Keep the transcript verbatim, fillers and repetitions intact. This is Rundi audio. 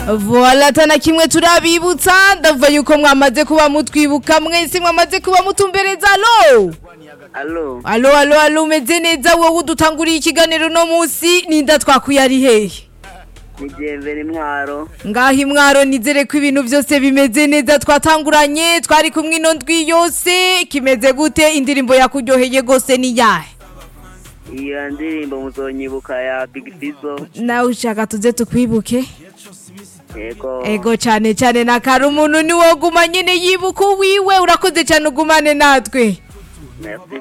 Voila tana kimwe turabibutsa ndava yuko mwamaze kuba mutwibuka mwese mwamaze kuba mutumbereza allo Allo. allo allo allo meze neza wowe udutanguriye ikiganiro no munsi ninda twakuyari hehe Nijembe mwaro. ngahi mwaro nizere ko ibintu byose bimeze neza twatanguranye twari kumwe ino ndwi yose kimeze gute indirimbo yakuryoheye gose ni yahe Iyo ndirimbo muzonyibuka ya Big Fizzo. nawe ushaka tuze tukwibuke Ego. ego cyane cyane nakari umuntu ni wo guma nyene yibuka wiwe urakoze cyane ugumane natwe Merci